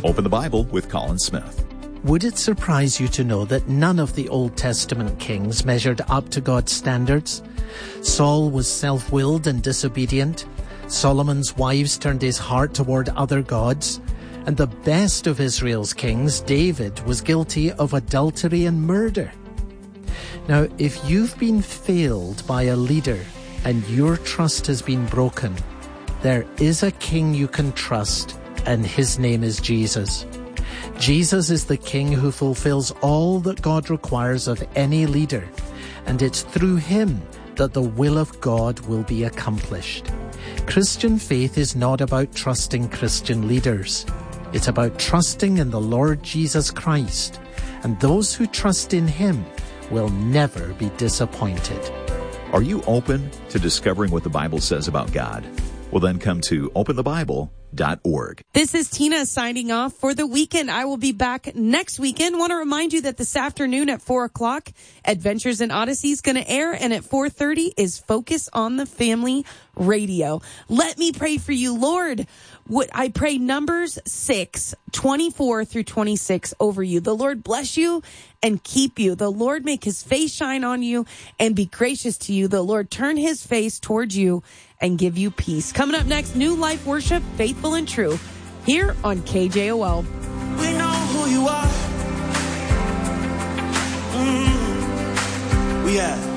Open the Bible with Colin Smith. Would it surprise you to know that none of the Old Testament kings measured up to God's standards? Saul was self-willed and disobedient. Solomon's wives turned his heart toward other gods. And the best of Israel's kings, David, was guilty of adultery and murder. Now, if you've been failed by a leader and your trust has been broken, there is a king you can trust, and his name is Jesus. Jesus is the king who fulfills all that God requires of any leader, and it's through him that the will of God will be accomplished. Christian faith is not about trusting Christian leaders. It's about trusting in the Lord Jesus Christ, and those who trust in him will never be disappointed. Are you open to discovering what the Bible says about God? Well, then come to openthebible.org. This is Tina signing off for the weekend. I will be back next weekend. Want to remind you that this afternoon at 4 o'clock, Adventures in Odyssey is going to air, and at 4:30 is Focus on the Family Radio. Let me pray for you, Lord. I pray Numbers 6:24 through 26 over you. The Lord bless you and keep you. The Lord make his face shine on you and be gracious to you. The Lord turn his face towards you and give you peace. Coming up next, New Life Worship, Faithful and True, here on KJOL. We know who you are. We are.